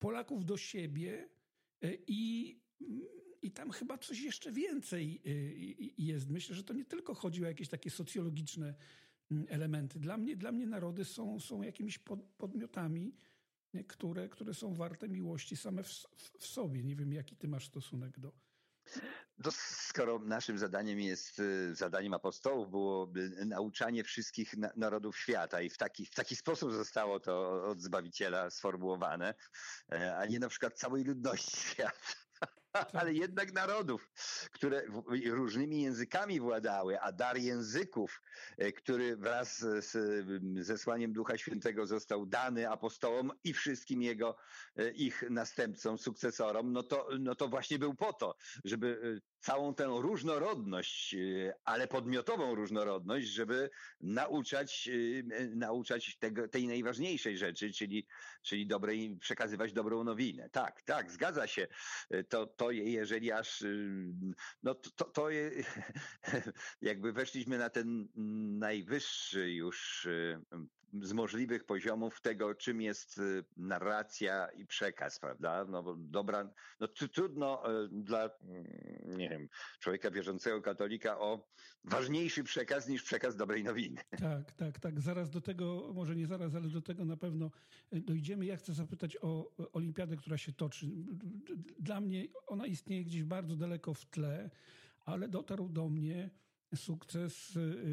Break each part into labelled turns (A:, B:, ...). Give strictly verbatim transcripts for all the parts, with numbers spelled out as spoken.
A: Polaków do siebie i, i tam chyba coś jeszcze więcej jest. Myślę, że to nie tylko chodzi o jakieś takie socjologiczne elementy. Dla mnie, dla mnie narody są, są jakimiś pod, podmiotami, które, które są warte miłości same w, w sobie. Nie wiem, jaki ty masz stosunek do...
B: To skoro naszym zadaniem jest, zadaniem apostołów byłoby nauczanie wszystkich narodów świata i w taki, w taki sposób zostało to od Zbawiciela sformułowane, a nie na przykład całej ludności świata. Ale jednak narodów, które różnymi językami władały, a dar języków, który wraz z zesłaniem Ducha Świętego został dany apostołom i wszystkim jego, ich następcom, sukcesorom, no to, no to właśnie był po to, żeby całą tę różnorodność, ale podmiotową różnorodność, żeby nauczać, nauczać tego, tej najważniejszej rzeczy, czyli, czyli dobrej, przekazywać dobrą nowinę. Tak, tak, zgadza się. To, to jeżeli aż, no to, to, to je, jakby weszliśmy na ten najwyższy już z możliwych poziomów tego, czym jest narracja i przekaz, prawda? No bo dobra, no trudno dla, nie wiem, człowieka wierzącego katolika o ważniejszy przekaz niż przekaz dobrej nowiny.
A: Tak, tak, tak. Zaraz do tego, może nie zaraz, ale do tego na pewno dojdziemy. Ja chcę zapytać o olimpiadę, która się toczy. Dla mnie ona istnieje gdzieś bardzo daleko w tle, ale dotarł do mnie sukces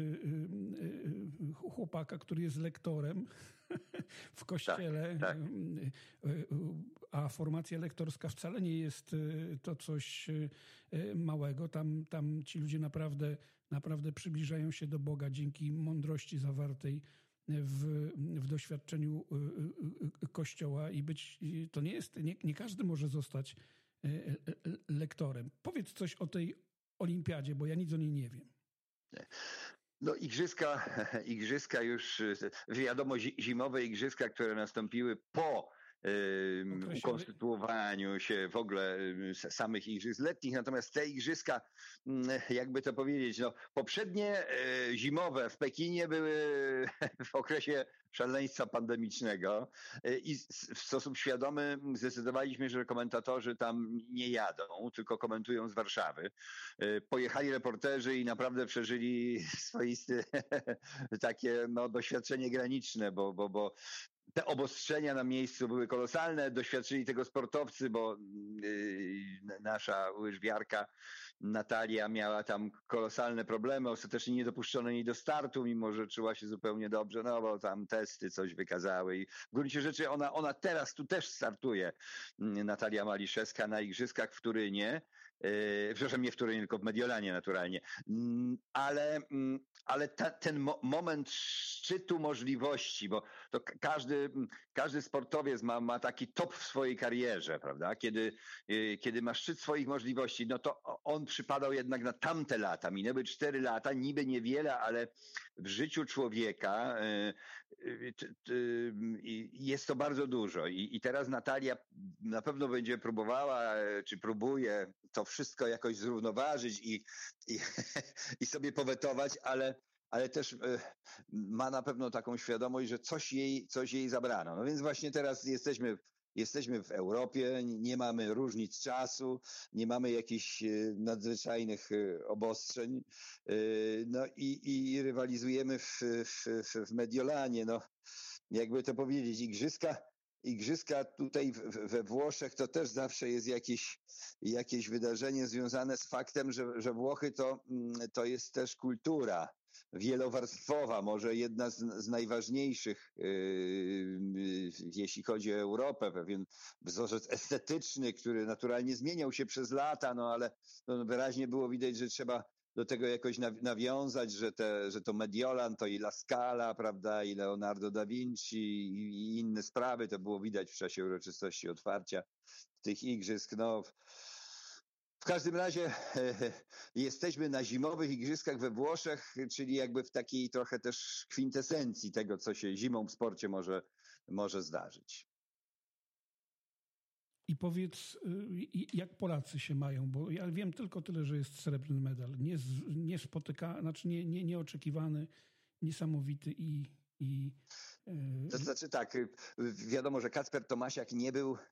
A: chłopaka, który jest lektorem w kościele, tak, tak. A formacja lektorska wcale nie jest to coś małego. Tam, tam ci ludzie naprawdę, naprawdę przybliżają się do Boga dzięki mądrości zawartej w, w doświadczeniu Kościoła i być, to nie jest, nie, nie każdy może zostać lektorem. Powiedz coś o tej olimpiadzie, bo ja nic o niej nie wiem.
B: No igrzyska, igrzyska już, wiadomo, zimowe igrzyska, które nastąpiły po ukonstytuowaniu się w ogóle samych igrzysk letnich. Natomiast te igrzyska, jakby to powiedzieć, no poprzednie zimowe w Pekinie były w okresie szaleństwa pandemicznego i w sposób świadomy zdecydowaliśmy, że komentatorzy tam nie jadą, tylko komentują z Warszawy. Pojechali reporterzy i naprawdę przeżyli swoiste takie no, doświadczenie graniczne, bo, bo, bo te obostrzenia na miejscu były kolosalne, doświadczyli tego sportowcy, bo yy, nasza łyżwiarka Natalia miała tam kolosalne problemy, ostatecznie nie dopuszczono jej do startu, mimo że czuła się zupełnie dobrze, no bo tam testy coś wykazały i w gruncie rzeczy ona, ona teraz tu też startuje, Natalia Maliszewska na igrzyskach w Turynie, yy, przepraszam, nie w Turynie, tylko w Mediolanie naturalnie, yy, ale, yy, ale ta, ten mo- moment szczytu możliwości, bo to każdy, każdy sportowiec ma, ma taki top w swojej karierze, prawda? Kiedy, kiedy ma szczyt swoich możliwości, no to on przypadał jednak na tamte lata. Minęły cztery lata, niby niewiele, ale w życiu człowieka jest to bardzo dużo. I, i teraz Natalia na pewno będzie próbowała, czy próbuje to wszystko jakoś zrównoważyć i, i, i sobie powetować, ale ale też ma na pewno taką świadomość, że coś jej, coś jej zabrano. No więc właśnie teraz jesteśmy, jesteśmy w Europie, nie mamy różnic czasu, nie mamy jakichś nadzwyczajnych obostrzeń, no i, i rywalizujemy w, w, w Mediolanie. No, jakby to powiedzieć, igrzyska, igrzyska tutaj we Włoszech to też zawsze jest jakieś, jakieś wydarzenie związane z faktem, że, że Włochy to, to jest też kultura wielowarstwowa, może jedna z, z najważniejszych, yy, yy, jeśli chodzi o Europę, pewien wzorzec estetyczny, który naturalnie zmieniał się przez lata, no ale no, wyraźnie było widać, że trzeba do tego jakoś nawiązać, że, te, że to Mediolan, to i La Scala, prawda, i Leonardo da Vinci i, i inne sprawy, to było widać w czasie uroczystości otwarcia tych igrzysk, no. W każdym razie e, jesteśmy na zimowych igrzyskach we Włoszech, czyli jakby w takiej trochę też kwintesencji tego, co się zimą w sporcie może, może zdarzyć.
A: I powiedz, jak Polacy się mają, bo ja wiem tylko tyle, że jest srebrny medal. Nie, nie spotyka, znaczy nie, nie, nieoczekiwany, niesamowity i... i
B: To znaczy tak, wiadomo, że Kacper Tomasiak nie był